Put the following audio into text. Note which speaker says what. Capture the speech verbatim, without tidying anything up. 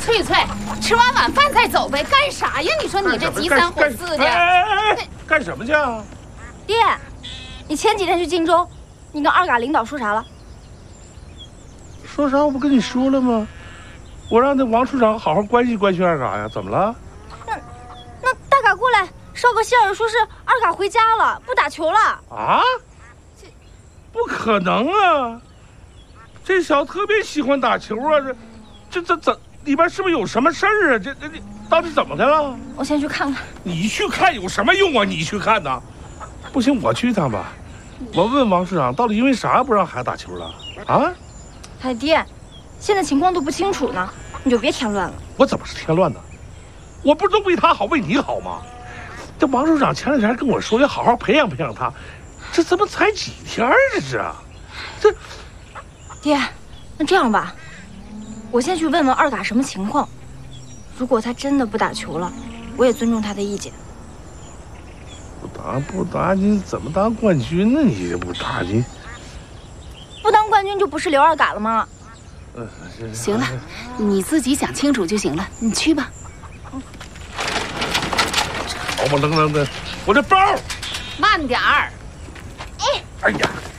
Speaker 1: 翠翠，吃完晚饭再走呗，干啥呀？你说你这急三火四的，
Speaker 2: 哎哎哎，干什么去啊？
Speaker 3: 爹，你前几天去荆州，你跟二嘎领导说啥了？
Speaker 2: 说啥？我不跟你说了吗？我让那王处长好好关心关心二嘎呀，怎么了？
Speaker 3: 那那大嘎过来捎个信儿，说是二嘎回家了，不打球了。
Speaker 2: 啊？这不可能啊！这小子特别喜欢打球啊，这这这怎里边是不是有什么事儿啊？这这这到底怎么的了？
Speaker 3: 我先去看看。
Speaker 2: 你去看有什么用啊？你去看呢？不行，我去一趟吧。我问王市长，到底因为啥不让孩子打球了？啊？
Speaker 3: 哎，爹，现在情况都不清楚呢，你就别添乱了。
Speaker 2: 我怎么是添乱呢？我不是都为他好，为你好吗？这王处长前两天还跟我说要好好培养培养他，这怎么才几天这是啊？这，
Speaker 3: 爹，那这样吧，我先去问问二嘎什么情况。如果他真的不打球了，我也尊重他的意见。
Speaker 2: 不打不打，你怎么当冠军呢？你这不打你，
Speaker 3: 不当冠军就不是刘二嘎了吗？
Speaker 2: 呃，
Speaker 1: 行了，你自己想清楚就行了，你去吧。
Speaker 2: 吵不愣愣的，我这包，
Speaker 1: 慢点儿。
Speaker 2: 哎呀！